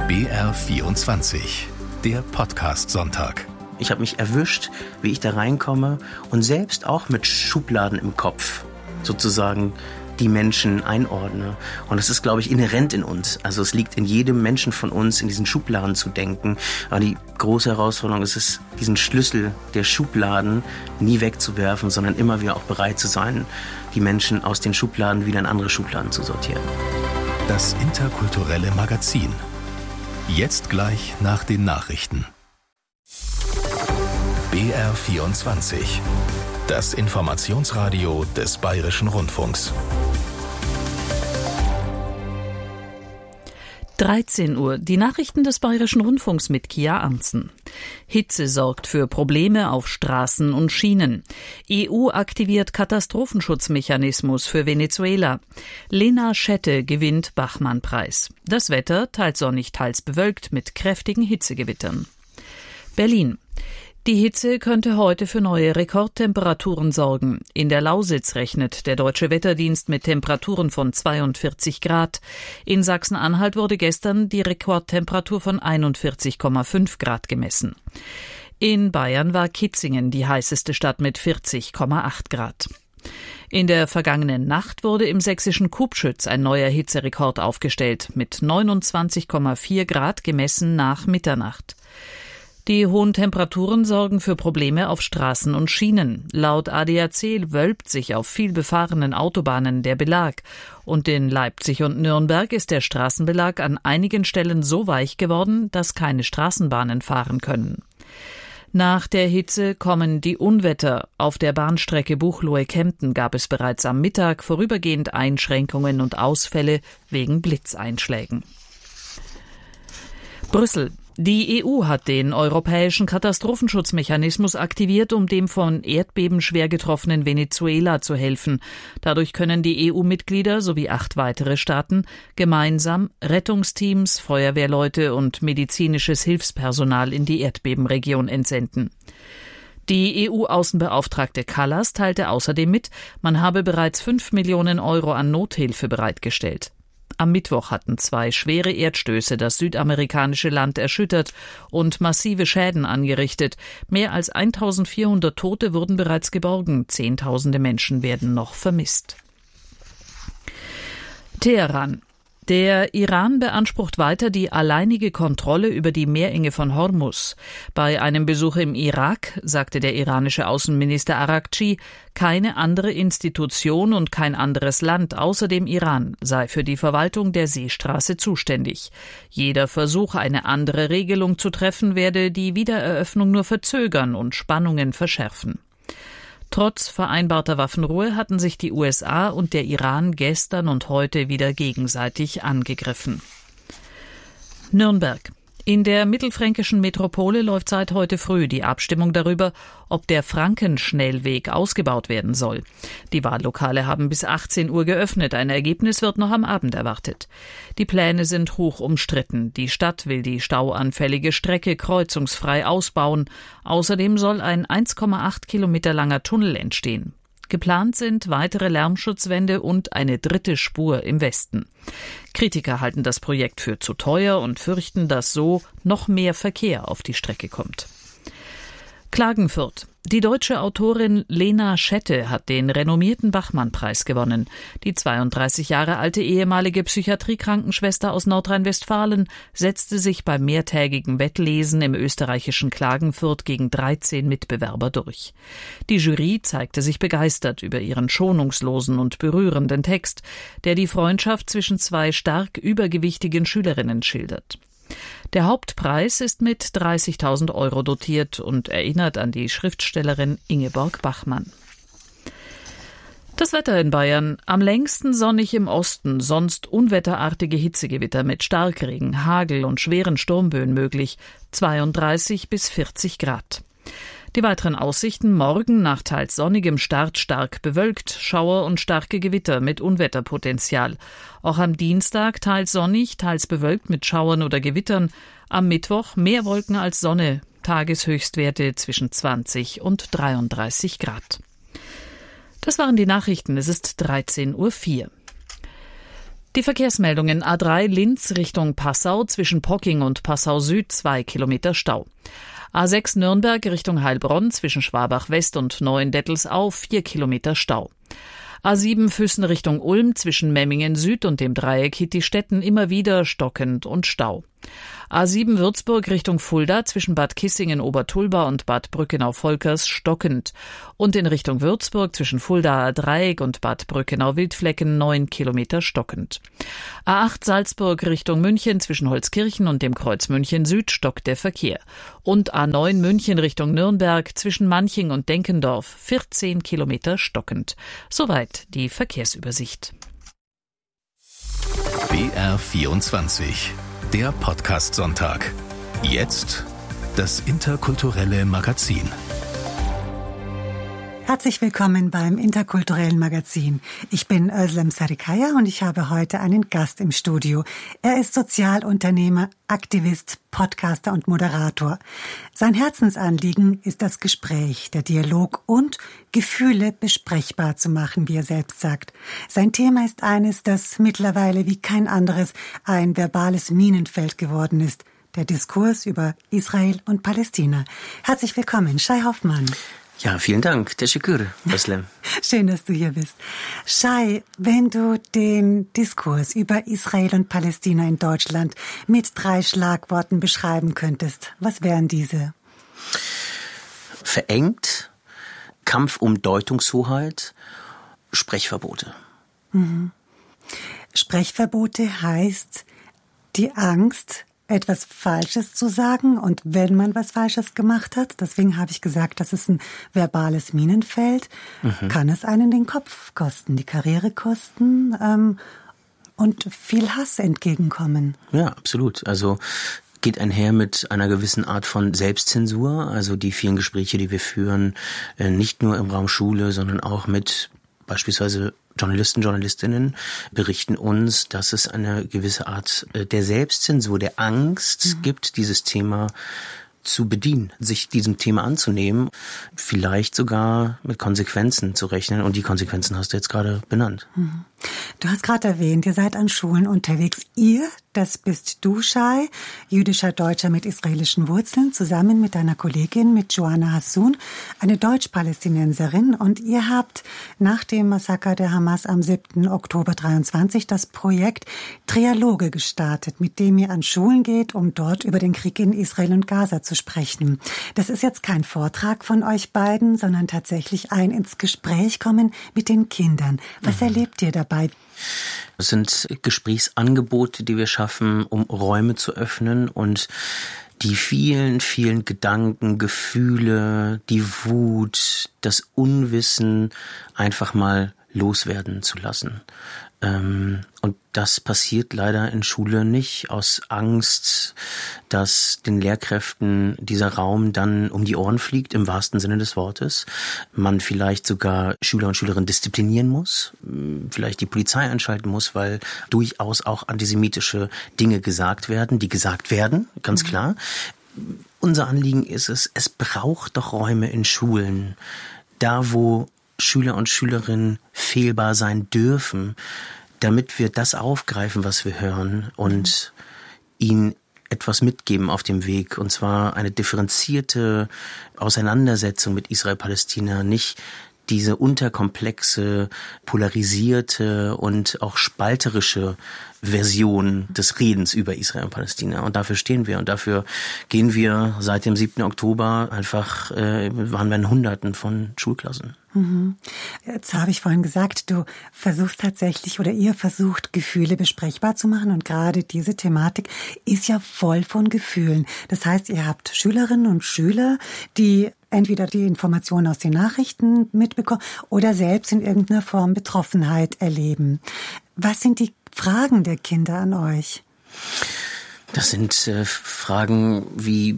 BR24, der Podcast-Sonntag. Ich habe mich erwischt, wie ich da reinkomme und selbst auch mit Schubladen im Kopf sozusagen die Menschen einordne. Und das ist, glaube ich, inhärent in uns. Also es liegt in jedem Menschen von uns, in diesen Schubladen zu denken. Aber die große Herausforderung ist es, diesen Schlüssel der Schubladen nie wegzuwerfen, sondern immer wieder auch bereit zu sein, die Menschen aus den Schubladen wieder in andere Schubladen zu sortieren. Das interkulturelle Magazin. Jetzt gleich nach den Nachrichten. BR24. Das Informationsradio des Bayerischen Rundfunks. 13 Uhr, die Nachrichten des Bayerischen Rundfunks mit Kia Arntzen. Hitze sorgt für Probleme auf Straßen und Schienen. EU aktiviert Katastrophenschutzmechanismus für Venezuela. Lena Schette gewinnt Bachmann-Preis. Das Wetter teils sonnig, teils bewölkt mit kräftigen Hitzegewittern. Berlin. Die Hitze könnte heute für neue Rekordtemperaturen sorgen. In der Lausitz rechnet der Deutsche Wetterdienst mit Temperaturen von 42 Grad. In Sachsen-Anhalt wurde gestern die Rekordtemperatur von 41,5 Grad gemessen. In Bayern war Kitzingen die heißeste Stadt mit 40,8 Grad. In der vergangenen Nacht wurde im sächsischen Kubschütz ein neuer Hitzerekord aufgestellt, mit 29,4 Grad gemessen nach Mitternacht. Die hohen Temperaturen sorgen für Probleme auf Straßen und Schienen. Laut ADAC wölbt sich auf viel befahrenen Autobahnen der Belag. Und in Leipzig und Nürnberg ist der Straßenbelag an einigen Stellen so weich geworden, dass keine Straßenbahnen fahren können. Nach der Hitze kommen die Unwetter. Auf der Bahnstrecke Buchloe-Kempten gab es bereits am Mittag vorübergehend Einschränkungen und Ausfälle wegen Blitzeinschlägen. Brüssel. Die EU hat den europäischen Katastrophenschutzmechanismus aktiviert, um dem von Erdbeben schwer getroffenen Venezuela zu helfen. Dadurch können die EU-Mitglieder sowie 8 weitere Staaten gemeinsam Rettungsteams, Feuerwehrleute und medizinisches Hilfspersonal in die Erdbebenregion entsenden. Die EU-Außenbeauftragte Kallas teilte außerdem mit, man habe bereits 5 Millionen Euro an Nothilfe bereitgestellt. Am Mittwoch hatten 2 schwere Erdstöße das südamerikanische Land erschüttert und massive Schäden angerichtet. Mehr als 1400 Tote wurden bereits geborgen. Zehntausende Menschen werden noch vermisst. Teheran. Der Iran beansprucht weiter die alleinige Kontrolle über die Meerenge von Hormuz. Bei einem Besuch im Irak sagte der iranische Außenminister Araghchi, keine andere Institution und kein anderes Land außer dem Iran sei für die Verwaltung der Seestraße zuständig. Jeder Versuch, eine andere Regelung zu treffen, werde die Wiedereröffnung nur verzögern und Spannungen verschärfen. Trotz vereinbarter Waffenruhe hatten sich die USA und der Iran gestern und heute wieder gegenseitig angegriffen. Nürnberg. In der mittelfränkischen Metropole läuft seit heute früh die Abstimmung darüber, ob der Frankenschnellweg ausgebaut werden soll. Die Wahllokale haben bis 18 Uhr geöffnet. Ein Ergebnis wird noch am Abend erwartet. Die Pläne sind hoch umstritten. Die Stadt will die stauanfällige Strecke kreuzungsfrei ausbauen. Außerdem soll ein 1,8 Kilometer langer Tunnel entstehen. Geplant sind weitere Lärmschutzwände und eine 3. Spur im Westen. Kritiker halten das Projekt für zu teuer und fürchten, dass so noch mehr Verkehr auf die Strecke kommt. Klagenfurt. Die deutsche Autorin Lena Schette hat den renommierten Bachmann-Preis gewonnen. Die 32 Jahre alte ehemalige Psychiatriekrankenschwester aus Nordrhein-Westfalen setzte sich beim mehrtägigen Wettlesen im österreichischen Klagenfurt gegen 13 Mitbewerber durch. Die Jury zeigte sich begeistert über ihren schonungslosen und berührenden Text, der die Freundschaft zwischen 2 stark übergewichtigen Schülerinnen schildert. Der Hauptpreis ist mit 30.000 Euro dotiert und erinnert an die Schriftstellerin Ingeborg Bachmann. Das Wetter in Bayern. Am längsten sonnig im Osten, sonst unwetterartige Hitzegewitter mit Starkregen, Hagel und schweren Sturmböen möglich, 32 bis 40 Grad. Die weiteren Aussichten: morgen nach teils sonnigem Start stark bewölkt, Schauer und starke Gewitter mit Unwetterpotenzial. Auch am Dienstag teils sonnig, teils bewölkt mit Schauern oder Gewittern. Am Mittwoch mehr Wolken als Sonne, Tageshöchstwerte zwischen 20 und 33 Grad. Das waren die Nachrichten. Es ist 13:04 Uhr. Die Verkehrsmeldungen: A3 Linz Richtung Passau zwischen Pocking und Passau Süd 2 Kilometer Stau. A6 Nürnberg Richtung Heilbronn zwischen Schwabach West und Neuendettelsau 4 Kilometer Stau. A7 Füssen Richtung Ulm zwischen Memmingen Süd und dem Dreieck Hittistetten immer wieder stockend und Stau. A7 Würzburg Richtung Fulda zwischen Bad Kissingen-Obertulba und Bad Brückenau-Volkers stockend. Und in Richtung Würzburg zwischen Fuldaer Dreieck und Bad Brückenau-Wildflecken 9 Kilometer stockend. A8 Salzburg Richtung München zwischen Holzkirchen und dem Kreuz München Süd stockt der Verkehr. Und A9 München Richtung Nürnberg zwischen Manching und Denkendorf 14 Kilometer stockend. Soweit die Verkehrsübersicht. BR24, der Podcast-Sonntag. Jetzt das interkulturelle Magazin. Herzlich willkommen beim interkulturellen Magazin. Ich bin Özlem Sarıkaya und ich habe heute einen Gast im Studio. Er ist Sozialunternehmer, Aktivist, Podcaster und Moderator. Sein Herzensanliegen ist das Gespräch, der Dialog und Gefühle besprechbar zu machen, wie er selbst sagt. Sein Thema ist eines, das mittlerweile wie kein anderes ein verbales Minenfeld geworden ist. Der Diskurs über Israel und Palästina. Herzlich willkommen, Shai Hoffmann. Ja, vielen Dank. Teşekkür, Özlem. Schön, dass du hier bist. Shai, wenn du den Diskurs über Israel und Palästina in Deutschland mit 3 Schlagworten beschreiben könntest, was wären diese? Verengt, Kampf um Deutungshoheit, Sprechverbote. Mhm. Sprechverbote heißt die Angst, etwas Falsches zu sagen und wenn man was Falsches gemacht hat, deswegen habe ich gesagt, das ist ein verbales Minenfeld, kann es einen den Kopf kosten, die Karriere kosten und viel Hass entgegenkommen. Ja, absolut. Also geht einher mit einer gewissen Art von Selbstzensur, also die vielen Gespräche, die wir führen, nicht nur im Raum Schule, sondern auch mit beispielsweise Journalisten, Journalistinnen berichten uns, dass es eine gewisse Art der Selbstzensur, der Angst gibt, dieses Thema zu bedienen, sich diesem Thema anzunehmen, vielleicht sogar mit Konsequenzen zu rechnen. Und die Konsequenzen hast du jetzt gerade benannt. Du hast gerade erwähnt, ihr seid an Schulen unterwegs. Ihr, das bist du, Shai, jüdischer Deutscher mit israelischen Wurzeln, zusammen mit deiner Kollegin, mit Joanna Hassoun, eine Deutsch-Palästinenserin. Und ihr habt nach dem Massaker der Hamas am 7. Oktober 23 das Projekt Trialoge gestartet, mit dem ihr an Schulen geht, um dort über den Krieg in Israel und Gaza zu sprechen. Das ist jetzt kein Vortrag von euch beiden, sondern tatsächlich ein ins Gespräch kommen mit den Kindern. Was erlebt ihr dabei? Das sind Gesprächsangebote, die wir schaffen, um Räume zu öffnen und die vielen, vielen Gedanken, Gefühle, die Wut, das Unwissen einfach mal loswerden zu lassen. Und das passiert leider in Schule nicht, aus Angst, dass den Lehrkräften dieser Raum dann um die Ohren fliegt, im wahrsten Sinne des Wortes. Man vielleicht sogar Schüler und Schülerinnen disziplinieren muss, vielleicht die Polizei einschalten muss, weil durchaus auch antisemitische Dinge gesagt werden, die gesagt werden, ganz klar. Unser Anliegen ist es braucht doch Räume in Schulen, da wo Schüler und Schülerinnen fehlbar sein dürfen, damit wir das aufgreifen, was wir hören und ihnen etwas mitgeben auf dem Weg. Und zwar eine differenzierte Auseinandersetzung mit Israel-Palästina, nicht diese unterkomplexe, polarisierte und auch spalterische Version des Redens über Israel und Palästina. Und dafür stehen wir und dafür gehen wir seit dem 7. Oktober einfach, waren wir in Hunderten von Schulklassen. Jetzt habe ich vorhin gesagt, du versuchst tatsächlich oder ihr versucht, Gefühle besprechbar zu machen und gerade diese Thematik ist ja voll von Gefühlen. Das heißt, ihr habt Schülerinnen und Schüler, die entweder die Informationen aus den Nachrichten mitbekommen oder selbst in irgendeiner Form Betroffenheit erleben. Was sind die Fragen der Kinder an euch? Das sind Fragen wie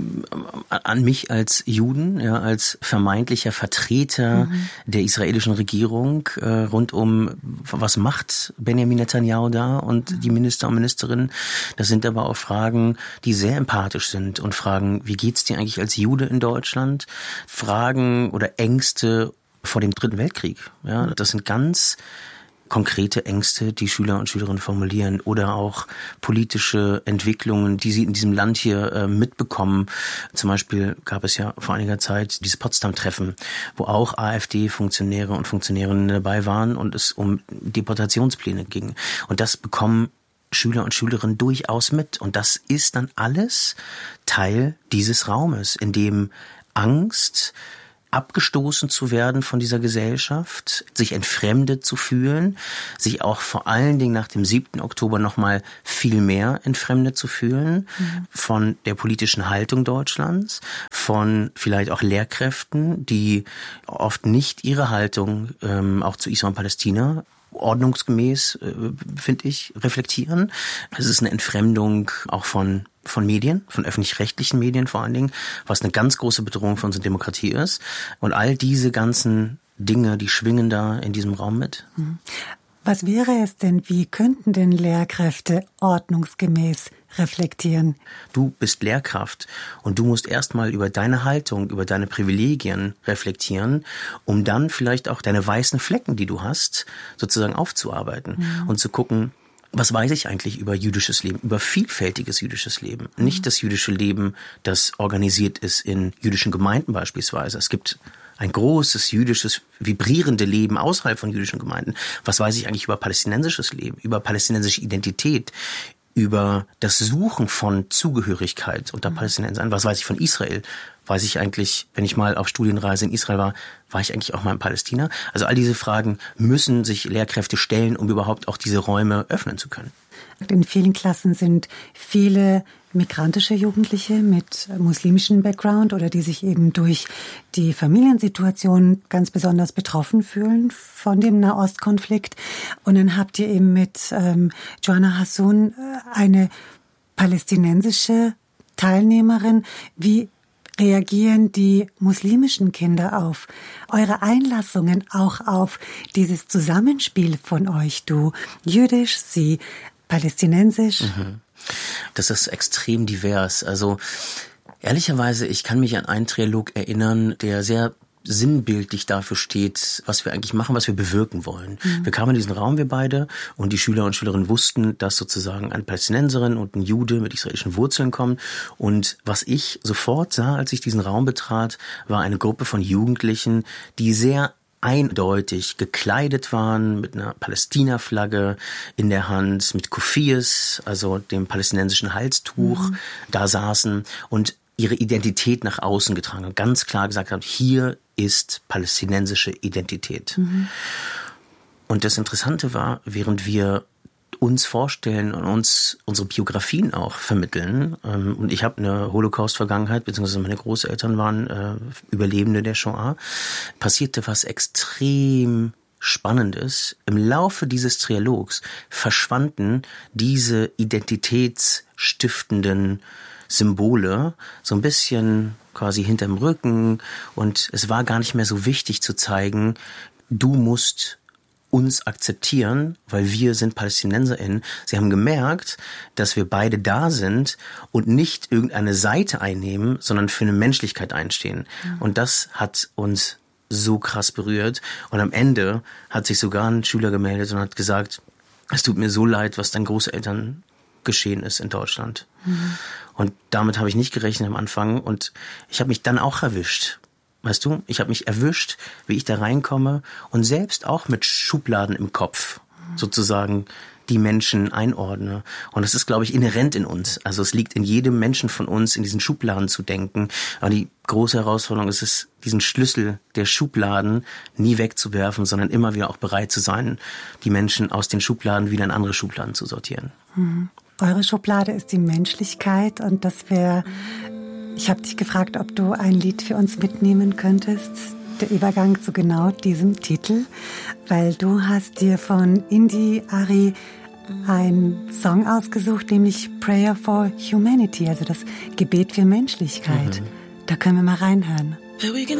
an mich als Juden, ja, als vermeintlicher Vertreter der israelischen Regierung rund um, was macht Benjamin Netanyahu da und die Minister und Ministerinnen. Das sind aber auch Fragen, die sehr empathisch sind und fragen, wie geht's dir eigentlich als Jude in Deutschland? Fragen oder Ängste vor dem Dritten Weltkrieg. Ja, das sind ganz konkrete Ängste, die Schüler und Schülerinnen formulieren oder auch politische Entwicklungen, die sie in diesem Land hier mitbekommen. Zum Beispiel gab es ja vor einiger Zeit dieses Potsdam-Treffen, wo auch AfD-Funktionäre und Funktionärinnen dabei waren und es um Deportationspläne ging. Und das bekommen Schüler und Schülerinnen durchaus mit. Und das ist dann alles Teil dieses Raumes, in dem Angst, abgestoßen zu werden von dieser Gesellschaft, sich entfremdet zu fühlen, sich auch vor allen Dingen nach dem 7. Oktober nochmal viel mehr entfremdet zu fühlen von der politischen Haltung Deutschlands, von vielleicht auch Lehrkräften, die oft nicht ihre Haltung auch zu Israel und Palästina ordnungsgemäß, finde ich, reflektieren. Es ist eine Entfremdung auch von Medien, von öffentlich-rechtlichen Medien vor allen Dingen, was eine ganz große Bedrohung für unsere Demokratie ist. Und all diese ganzen Dinge, die schwingen da in diesem Raum mit. Was wäre es denn, wie könnten denn Lehrkräfte ordnungsgemäß reflektieren? Du bist Lehrkraft und du musst erstmal über deine Haltung, über deine Privilegien reflektieren, um dann vielleicht auch deine weißen Flecken, die du hast, sozusagen aufzuarbeiten und zu gucken, was weiß ich eigentlich über jüdisches Leben, über vielfältiges jüdisches Leben? Nicht das jüdische Leben, das organisiert ist in jüdischen Gemeinden beispielsweise. Es gibt ein großes jüdisches, vibrierende Leben außerhalb von jüdischen Gemeinden. Was weiß ich eigentlich über palästinensisches Leben, über palästinensische Identität, über das Suchen von Zugehörigkeit unter Palästinensern? Was weiß ich von Israel? Weiß ich eigentlich, wenn ich mal auf Studienreise in Israel war ich eigentlich auch mal in Palästina? Also all diese Fragen müssen sich Lehrkräfte stellen, um überhaupt auch diese Räume öffnen zu können. In vielen Klassen sind viele migrantische Jugendliche mit muslimischem Background oder die sich eben durch die Familiensituation ganz besonders betroffen fühlen von dem Nahostkonflikt. Und dann habt ihr eben mit Joanna Hassoun eine palästinensische Teilnehmerin. Wie reagieren die muslimischen Kinder auf eure Einlassungen, auch auf dieses Zusammenspiel von euch, du jüdisch, sie palästinensisch? Das ist extrem divers. Also ehrlicherweise, ich kann mich an einen Trialog erinnern, der sehr sinnbildlich dafür steht, was wir eigentlich machen, was wir bewirken wollen. Wir kamen in diesen Raum, wir beide, und die Schüler und Schülerinnen wussten, dass sozusagen eine Palästinenserin und ein Jude mit israelischen Wurzeln kommen. Und was ich sofort sah, als ich diesen Raum betrat, war eine Gruppe von Jugendlichen, die sehr eindeutig gekleidet waren, mit einer Palästina-Flagge in der Hand, mit Kufiyes, also dem palästinensischen Halstuch, da saßen und ihre Identität nach außen getragen und ganz klar gesagt haben, hier ist palästinensische Identität. Und das Interessante war, während wir uns vorstellen und uns unsere Biografien auch vermitteln. Und ich habe eine Holocaust-Vergangenheit, beziehungsweise meine Großeltern waren Überlebende der Shoah, passierte was extrem Spannendes. Im Laufe dieses Trialogs verschwanden diese identitätsstiftenden Symbole so ein bisschen quasi hinterm Rücken und es war gar nicht mehr so wichtig zu zeigen, du musst uns akzeptieren, weil wir sind PalästinenserInnen. Sie haben gemerkt, dass wir beide da sind und nicht irgendeine Seite einnehmen, sondern für eine Menschlichkeit einstehen. Und das hat uns so krass berührt. Und am Ende hat sich sogar ein Schüler gemeldet und hat gesagt, es tut mir so leid, was deinen Großeltern geschehen ist in Deutschland. Und damit habe ich nicht gerechnet am Anfang. Und ich habe mich dann auch erwischt. Weißt du, ich habe mich erwischt, wie ich da reinkomme und selbst auch mit Schubladen im Kopf sozusagen die Menschen einordne. Und das ist, glaube ich, inhärent in uns. Also es liegt in jedem Menschen von uns, in diesen Schubladen zu denken. Aber die große Herausforderung ist es, diesen Schlüssel der Schubladen nie wegzuwerfen, sondern immer wieder auch bereit zu sein, die Menschen aus den Schubladen wieder in andere Schubladen zu sortieren. Eure Schublade ist die Menschlichkeit und das wäre... Ich habe dich gefragt, ob du ein Lied für uns mitnehmen könntest, der Übergang zu genau diesem Titel, weil du hast dir von Indy Ari einen Song ausgesucht, nämlich Prayer for Humanity, also das Gebet für Menschlichkeit. Da können wir mal reinhören.